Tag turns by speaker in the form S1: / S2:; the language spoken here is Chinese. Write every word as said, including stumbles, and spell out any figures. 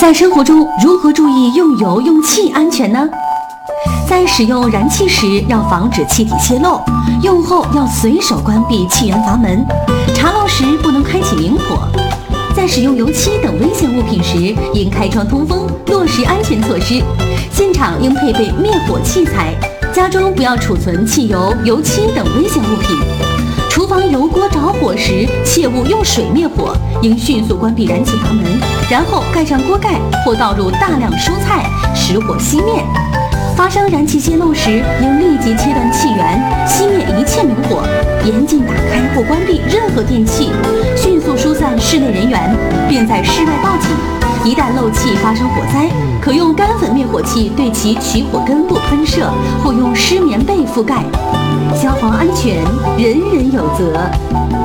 S1: 在生活中如何注意用油用气安全呢？在使用燃气时要防止气体泄漏，用后要随手关闭气源阀门，查漏时不能开启明火。在使用油漆等危险物品时，应开窗通风，落实安全措施。现场应配备灭火器材，家中不要储存汽油、油漆等危险物品。厨房油锅着火时，切勿用水灭火，应迅速关闭燃气阀门，然后盖上锅盖或倒入大量蔬菜，使火熄灭。发生燃气泄漏时，应立即切断气源，熄灭一切明火，严禁打开或关闭任何电器，迅速疏散室内人员，并在室外报警。一旦漏气发生火灾，可用干粉灭火器对其起火根部喷射，或用湿棉被覆盖。消防安全，人人有责。